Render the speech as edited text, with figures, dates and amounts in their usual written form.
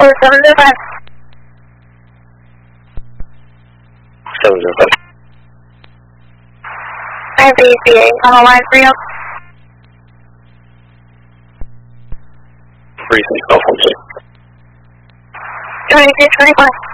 705. 705. I have the ECA on the line for you. 36 Alpha 2221.